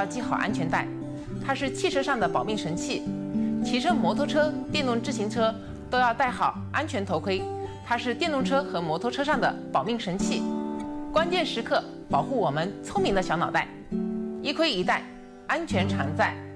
要系好安全带，它是汽车上的保命神器。骑乘摩托车、电动自行车都要戴好安全头盔，它是电动车和摩托车上的保命神器。关键时刻保护我们聪明的小脑袋，一盔一带，安全常在。